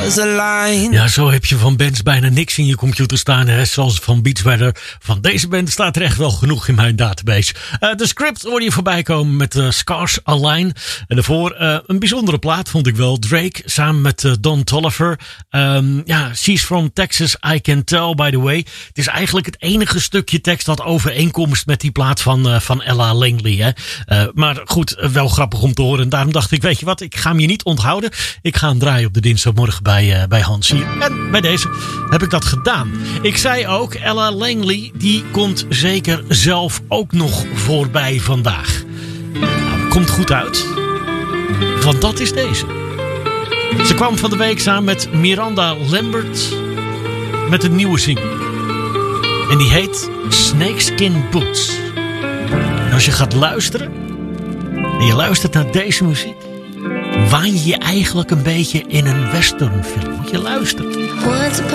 Ja, zo heb je van bands bijna niks in je computer staan. Hè? Zoals van Beats Weather. Van deze band staat er echt wel genoeg in mijn database. De Script hoor je voorbij komen met Scars Align. En daarvoor een bijzondere plaat vond ik wel. Drake samen met Don Toliver. She's from Texas, I Can Tell, by the way. Het is eigenlijk het enige stukje tekst dat overeenkomst met die plaat van Ella Langley. Hè? Maar goed, wel grappig om te horen. En daarom dacht ik, weet je wat, ik ga hem je niet onthouden. Ik ga hem draaien op de dinsdagmorgen bij Hans hier. En bij deze heb ik dat gedaan. Ik zei ook, Ella Langley, die komt zeker zelf ook nog voorbij vandaag. Nou, komt goed uit. Want dat is deze. Ze kwam van de week samen met Miranda Lambert met een nieuwe single. En die heet Snakeskin Boots. En als je gaat luisteren en je luistert naar deze muziek, waan je eigenlijk een beetje in een westernfilm. Moet je luisteren.